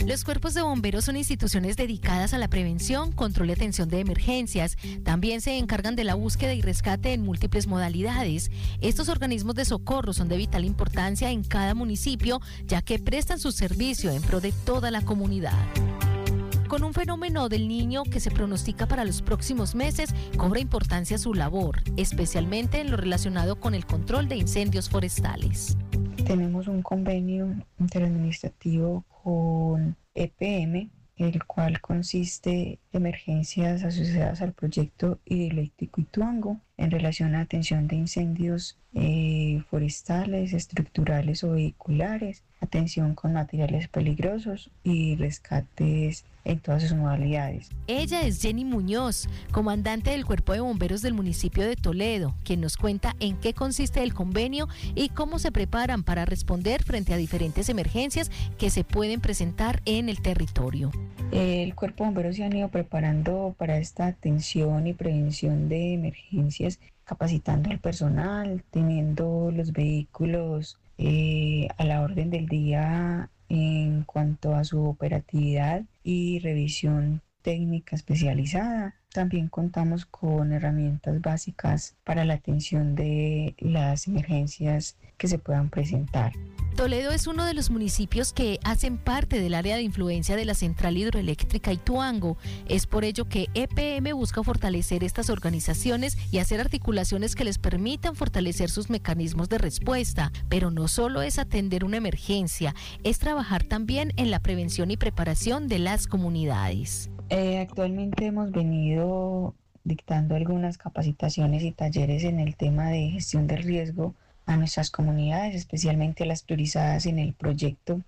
Los cuerpos de bomberos son instituciones dedicadas a la prevención, control y atención de emergencias. También se encargan de la búsqueda y rescate en múltiples modalidades. Estos organismos de socorro son de vital importancia en cada municipio, ya que prestan su servicio en pro de toda la comunidad. Con un fenómeno del Niño que se pronostica para los próximos meses, cobra importancia su labor, especialmente en lo relacionado con el control de incendios forestales. Tenemos un convenio interadministrativo con EPM, el cual consiste en emergencias asociadas al proyecto hidroeléctrico Ituango en relación a atención de incendios forestales, estructurales o vehiculares, atención con materiales peligrosos y rescates en todas sus modalidades. Ella es Jenny Muñoz, comandante del Cuerpo de Bomberos del municipio de Toledo, quien nos cuenta en qué consiste el convenio y cómo se preparan para responder frente a diferentes emergencias que se pueden presentar en el territorio. El Cuerpo de Bomberos se han ido preparando para esta atención y prevención de emergencias, capacitando al personal, teniendo los vehículos a la orden del día en cuanto a su operatividad y revisión técnica especializada. También contamos con herramientas básicas para la atención de las emergencias que se puedan presentar. Toledo es uno de los municipios que hacen parte del área de influencia de la central hidroeléctrica Ituango. Es por ello que EPM busca fortalecer estas organizaciones y hacer articulaciones que les permitan fortalecer sus mecanismos de respuesta. Pero no solo es atender una emergencia, es trabajar también en la prevención y preparación de las comunidades. Actualmente hemos venido dictando algunas capacitaciones y talleres en el tema de gestión del riesgo a nuestras comunidades, especialmente a las priorizadas en el proyecto,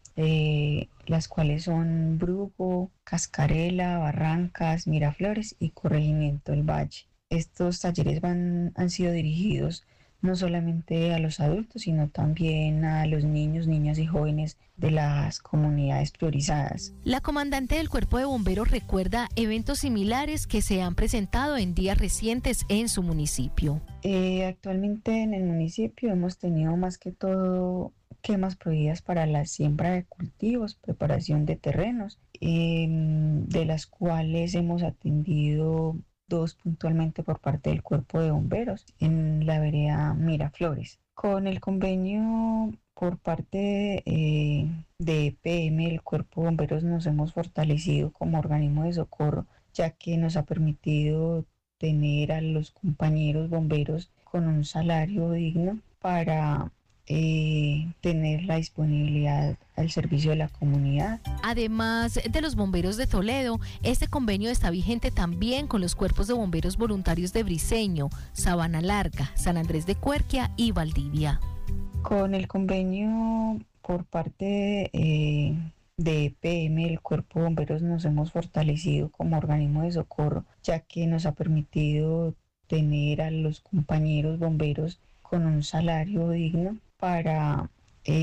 las cuales son Brugo, Cascarela, Barrancas, Miraflores y Corregimiento del Valle. Estos talleres han sido dirigidos no solamente a los adultos, sino también a los niños, niñas y jóvenes de las comunidades priorizadas. La comandante del Cuerpo de Bomberos recuerda eventos similares que se han presentado en días recientes en su municipio. Actualmente en el municipio hemos tenido más que todo quemas prohibidas para la siembra de cultivos, preparación de terrenos, de las cuales hemos atendido 2 puntualmente por parte del Cuerpo de Bomberos en la vereda Miraflores. Con el convenio por parte de EPM, el Cuerpo de Bomberos, nos hemos fortalecido como organismo de socorro, ya que nos ha permitido tener a los compañeros bomberos con un salario digno para tener la disponibilidad al servicio de la comunidad. Además de los bomberos de Toledo, este convenio está vigente también con los cuerpos de bomberos voluntarios de Briceño, Sabana Larga, San Andrés de Cuerquia y Valdivia. Con el convenio por parte de EPM, el Cuerpo de Bomberos, nos hemos fortalecido como organismo de socorro, ya que nos ha permitido tener a los compañeros bomberos con un salario digno para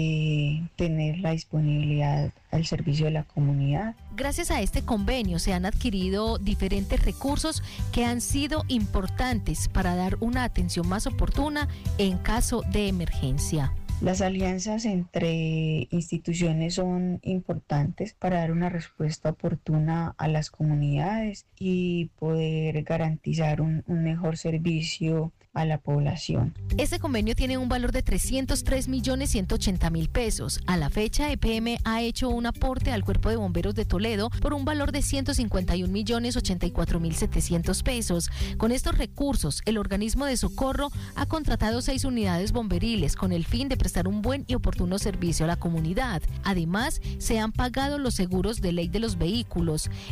tener la disponibilidad al servicio de la comunidad. Gracias a este convenio se han adquirido diferentes recursos que han sido importantes para dar una atención más oportuna en caso de emergencia. Las alianzas entre instituciones son importantes para dar una respuesta oportuna a las comunidades y poder garantizar un mejor servicio a la población. Este convenio tiene un valor de 303.180.000 pesos. A la fecha, EPM ha hecho un aporte al Cuerpo de Bomberos de Toledo por un valor de 151.084.700 pesos. Con estos recursos, el organismo de socorro ha contratado 6 unidades bomberiles con el fin de prestar un buen y oportuno servicio a la comunidad. Además, se han pagado los seguros de ley de los vehículos.